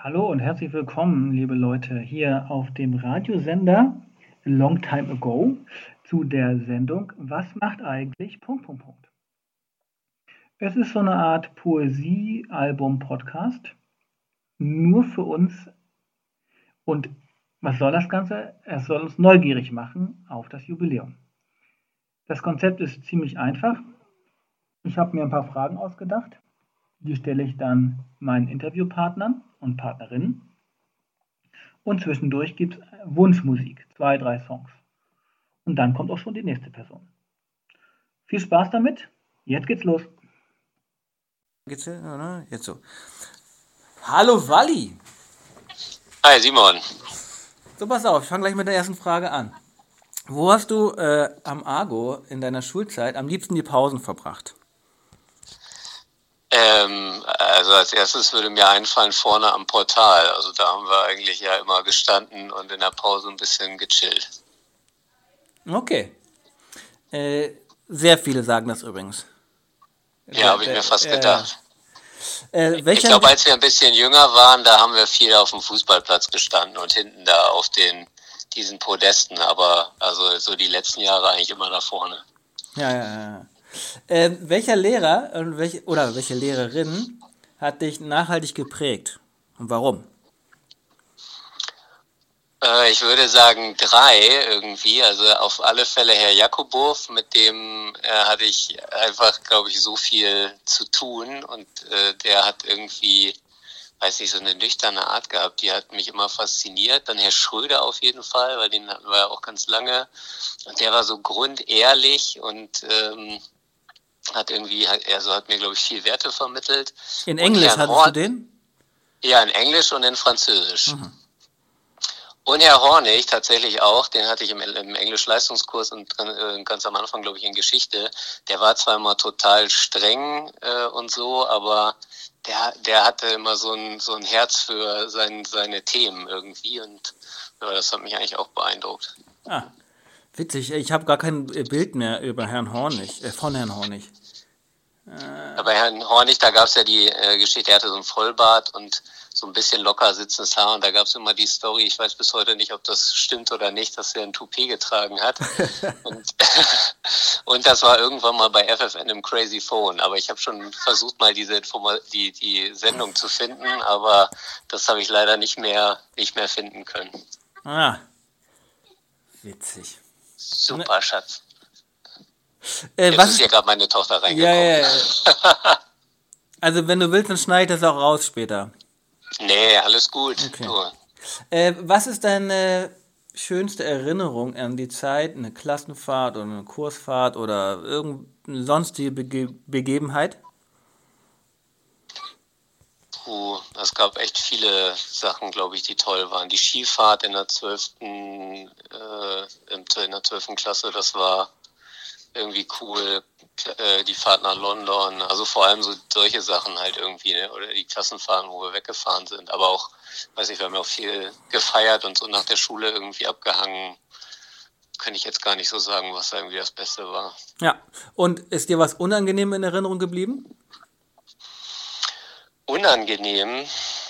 Hallo und herzlich willkommen, liebe Leute, hier auf dem Radiosender A Long Time Ago zu der Sendung Was macht eigentlich... Es ist so eine Art Poesie-Album-Podcast, nur für uns. Und was soll das Ganze? Es soll uns neugierig machen auf das Jubiläum. Das Konzept ist ziemlich einfach. Ich habe mir ein paar Fragen ausgedacht. Die stelle ich dann meinen Interviewpartnern und Partnerinnen. Und zwischendurch gibt es Wunschmusik, 2, 3 Songs. Und dann kommt auch schon die nächste Person. Viel Spaß damit. Jetzt geht's los. Geht's oder? Jetzt so. Hallo Walli. Hi Simon. So, pass auf, ich fange gleich mit der ersten Frage an. Wo hast du am Argo in deiner Schulzeit am liebsten die Pausen verbracht? Also als erstes würde mir einfallen vorne am Portal. Also da haben wir eigentlich ja immer gestanden und in der Pause ein bisschen gechillt. Okay. Sehr viele sagen das übrigens. Ja, habe ich mir fast gedacht. Ich glaube, als wir ein bisschen jünger waren, da haben wir viel auf dem Fußballplatz gestanden und hinten da auf diesen Podesten, aber also so die letzten Jahre eigentlich immer da vorne. Ja. Welcher Lehrer welche Lehrerin hat dich nachhaltig geprägt und warum? Ich würde sagen 3 irgendwie, also auf alle Fälle Herr Jakubow, mit dem hatte ich einfach, glaube ich, so viel zu tun und der hat irgendwie, weiß nicht, so eine nüchterne Art gehabt, die hat mich immer fasziniert. Dann Herr Schröder auf jeden Fall, weil den hatten wir ja auch ganz lange und der war so grundehrlich und hat mir, glaube ich, viel Werte vermittelt. In Englisch hattest du den? Ja, in Englisch und in Französisch. Mhm. Und Herr Hornig tatsächlich auch, den hatte ich im Englisch-Leistungskurs und ganz am Anfang, glaube ich, in Geschichte. Der war zwar immer total streng und so, aber der hatte immer so ein Herz für seine Themen irgendwie und ja, das hat mich eigentlich auch beeindruckt. Ah, witzig. Ich habe gar kein Bild mehr über Herrn Hornig, von Herrn Hornig. Aber Herrn Hornig, da gab es ja die Geschichte, er hatte so ein Vollbart und so ein bisschen locker sitzendes Haar und da gab es immer die Story, ich weiß bis heute nicht, ob das stimmt oder nicht, dass er ein Toupet getragen hat. und das war irgendwann mal bei FFN im Crazy Phone, aber ich habe schon versucht mal die Sendung zu finden, aber das habe ich leider nicht mehr finden können. Ah, witzig. Super, Schatz. Jetzt ist hier gerade meine Tochter reingekommen. Ja. Also wenn du willst, dann schneide ich das auch raus später. Nee, alles gut. Okay. Was ist deine schönste Erinnerung an die Zeit? Eine Klassenfahrt oder eine Kursfahrt oder irgendeine sonstige Begebenheit? Es gab echt viele Sachen, glaube ich, die toll waren. Die Skifahrt in der 12. Klasse, das war irgendwie cool, die Fahrt nach London, also vor allem so solche Sachen halt irgendwie, ne? Oder die Klassenfahrten, wo wir weggefahren sind, aber auch, weiß ich, wir haben ja auch viel gefeiert und so nach der Schule irgendwie abgehangen, kann ich jetzt gar nicht so sagen, was da irgendwie das Beste war. Ja, und ist dir was unangenehm in Erinnerung geblieben? Unangenehm?